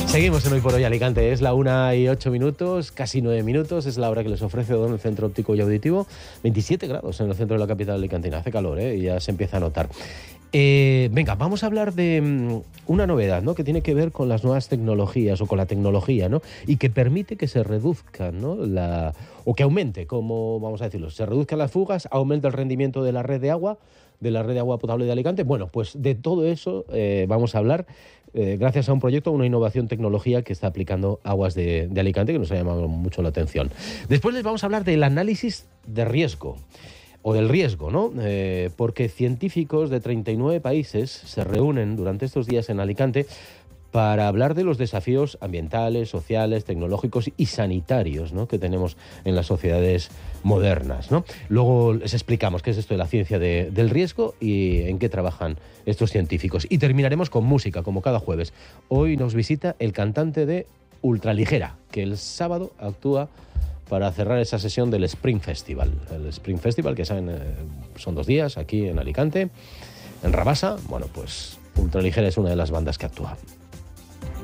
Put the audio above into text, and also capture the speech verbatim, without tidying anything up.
Seguimos en Hoy por Hoy Alicante, es la una y ocho minutos, casi nueve minutos, es la hora que les ofrece Odón, el Centro Óptico y Auditivo. veintisiete grados en el centro de la capital alicantina, hace calor, ¿eh? Y ya se empieza a notar. Eh, venga, vamos a hablar de um, una novedad, ¿no?, que tiene que ver con las nuevas tecnologías o con la tecnología, ¿no?, y que permite que se reduzcan, ¿no?, la, o que aumente, como vamos a decirlo, se reduzcan las fugas, aumenta el rendimiento de la red de agua, de la red de agua potable de Alicante. Bueno, pues de todo eso eh, vamos a hablar eh, gracias a un proyecto, una innovación tecnología que está aplicando Aguas de, de Alicante, que nos ha llamado mucho la atención. Después les vamos a hablar del análisis de riesgo, o del riesgo, ¿no? Eh, porque científicos de treinta y nueve países se reúnen durante estos días en Alicante para hablar de los desafíos ambientales, sociales, tecnológicos y sanitarios, ¿no?, que tenemos en las sociedades modernas, ¿no? Luego les explicamos qué es esto de la ciencia de, del riesgo y en qué trabajan estos científicos. Y terminaremos con música, como cada jueves. Hoy nos visita el cantante de Ultraligera, que el sábado actúa para cerrar esa sesión del Spring Festival. El Spring Festival, que saben, son dos días aquí en Alicante, en Rabasa. Bueno, pues Ultraligera es una de las bandas que actúa.